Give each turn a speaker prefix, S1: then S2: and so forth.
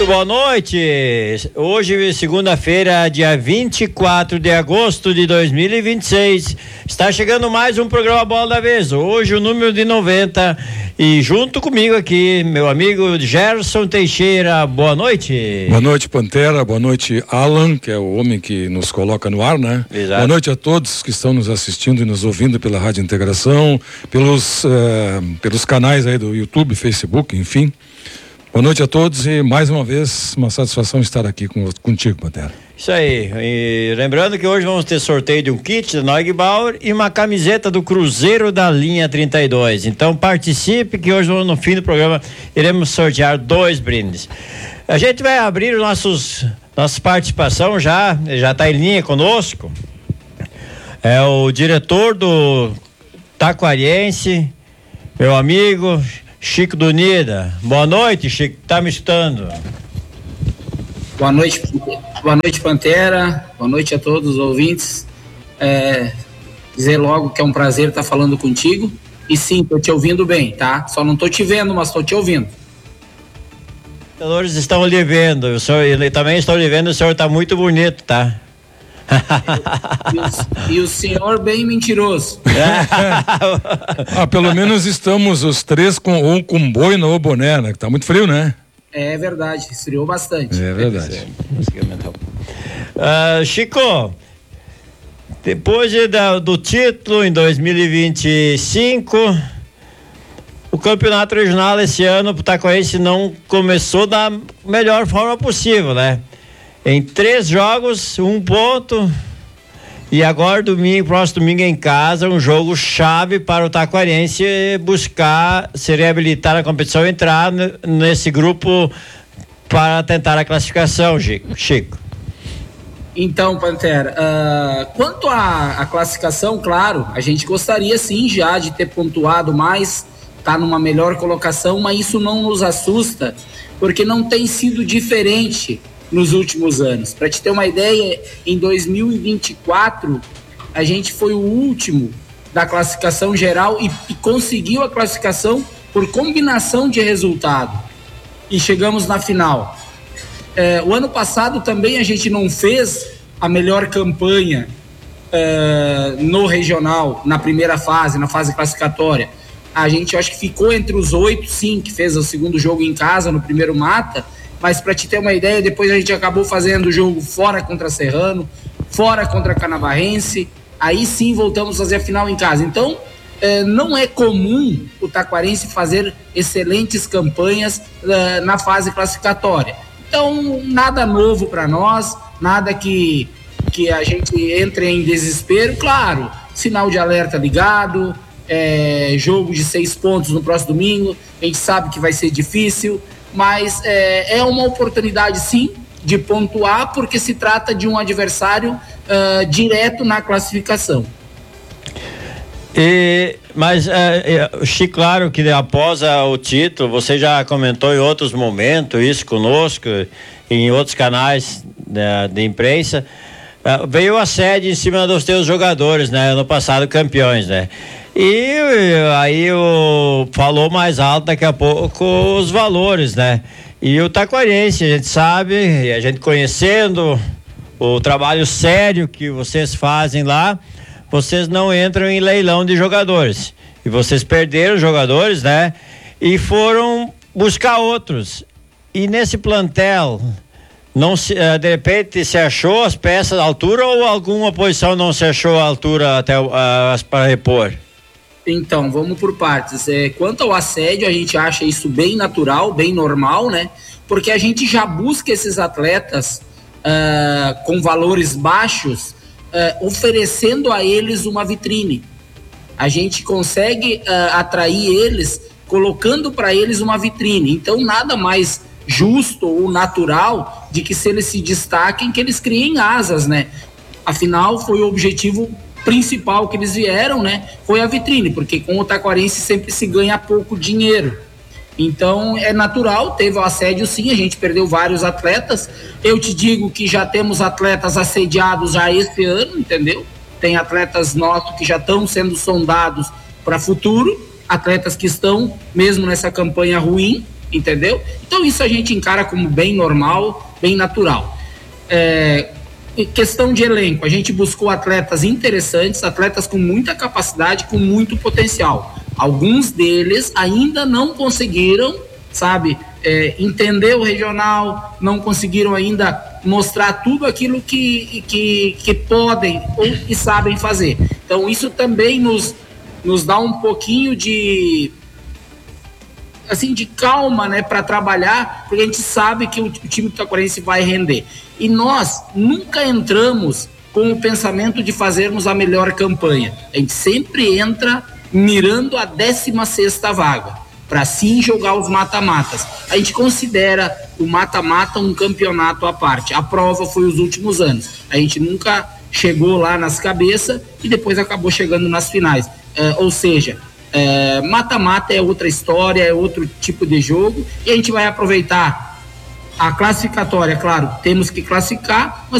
S1: Muito boa noite. Hoje, segunda-feira, dia 24 de agosto de 2026. Está chegando mais um programa Bola da Vez. Hoje, o número de 90. E junto comigo aqui, meu amigo Gerson Teixeira. Boa noite.
S2: Boa noite, Pantera. Boa noite, Alan, que é o homem que nos coloca no ar, né?
S1: Exato.
S2: Boa noite a todos que estão nos assistindo e nos ouvindo pela Rádio Integração, pelos canais aí do YouTube, Facebook, enfim. Boa noite a todos e mais uma vez uma satisfação estar aqui contigo, Pantera.
S1: Isso aí, e lembrando que hoje vamos ter sorteio de um kit da Neugbauer e uma camiseta do Cruzeiro da linha 32. Então participe que hoje no fim do programa iremos sortear 2 brindes. A gente vai abrir nossa participação já está em linha conosco. É o diretor do Taquariense, meu amigo Chico do Nida. Boa noite, Chico, tá me escutando?
S3: Boa noite, Pantera. Boa noite a todos os ouvintes. Dizer logo que é um prazer estar falando contigo. E sim, tô te ouvindo bem, tá? Só não tô te vendo, mas tô te ouvindo.
S1: Os senhores estão lhe vendo. Ele também está lhe vendo. O senhor tá muito bonito, tá?
S3: E o senhor bem mentiroso.
S2: Pelo menos estamos os três com boina ou boné, né? Que tá muito frio, né?
S3: É verdade, esfriou bastante.
S2: É verdade.
S1: Chico, depois do título em 2025, o campeonato regional esse ano pro Taquariense não começou da melhor forma possível, né? Em 3 jogos, 1 ponto. E agora, próximo domingo em casa, um jogo chave para o Taquariense buscar se reabilitar na competição e entrar nesse grupo para tentar a classificação, Chico.
S3: Então, Pantera, quanto à classificação, claro, a gente gostaria sim já de ter pontuado mais, tá numa melhor colocação, mas isso não nos assusta, porque não tem sido diferente nos últimos anos. Para te ter uma ideia, em 2024 a gente foi o último da classificação geral e conseguiu a classificação por combinação de resultado e chegamos na final. O ano passado também a gente não fez a melhor campanha no regional, na primeira fase, na fase classificatória. A gente acho que ficou entre os 8, sim, que fez o segundo jogo em casa no primeiro mata. Mas para te ter uma ideia, depois a gente acabou fazendo o jogo fora contra Serrano, fora contra Canabarrense, aí sim voltamos a fazer a final em casa. Então, não é comum o Taquariense fazer excelentes campanhas na fase classificatória. Então, nada novo para nós, nada que a gente entre em desespero. Claro, sinal de alerta ligado, jogo de 6 pontos no próximo domingo, a gente sabe que vai ser difícil, mas é uma oportunidade sim de pontuar, porque se trata de um adversário direto na classificação.
S1: Mas, Chico, claro que após o título, você já comentou em outros momentos isso conosco, em outros canais de imprensa, veio a sede em cima dos teus jogadores, né? Ano passado campeões, né? E aí falou mais alto daqui a pouco os valores, né? E o Taquariense, a gente sabe, a gente conhecendo o trabalho sério que vocês fazem lá, vocês não entram em leilão de jogadores. E vocês perderam jogadores, né? E foram buscar outros. E nesse plantel, de repente se achou as peças à altura ou alguma posição não se achou à altura até para repor?
S3: Então, vamos por partes. Quanto ao assédio, a gente acha isso bem natural, bem normal, né? Porque a gente já busca esses atletas com valores baixos, oferecendo a eles uma vitrine. A gente consegue atrair eles, colocando para eles uma vitrine. Então, nada mais justo ou natural de que, se eles se destaquem, que eles criem asas, né? Afinal, foi o objetivo principal que eles vieram, né? Foi a vitrine, porque com o Taquariense sempre se ganha pouco dinheiro. Então é natural, teve o assédio sim, a gente perdeu vários atletas. Eu te digo que já temos atletas assediados já esse ano, entendeu? Tem atletas nossos que já estão sendo sondados para futuro, atletas que estão mesmo nessa campanha ruim entendeu? Então isso a gente encara como bem normal, bem natural. Questão de elenco, a gente buscou atletas interessantes, atletas com muita capacidade, com muito potencial. Alguns deles ainda não conseguiram, sabe, entender o regional, não conseguiram ainda mostrar tudo aquilo que podem e sabem fazer. Então isso também nos dá um pouquinho de calma, né, para trabalhar, porque a gente sabe que o time do Taquarense vai render. E nós nunca entramos com o pensamento de fazermos a melhor campanha. A gente sempre entra mirando a 16ª vaga, para sim jogar os mata-matas. A gente considera o mata-mata um campeonato à parte. A prova foi os últimos anos. A gente nunca chegou lá nas cabeças e depois acabou chegando nas finais. Ou seja, mata-mata é outra história, é outro tipo de jogo, e a gente vai aproveitar a classificatória. Claro, temos que classificar, mas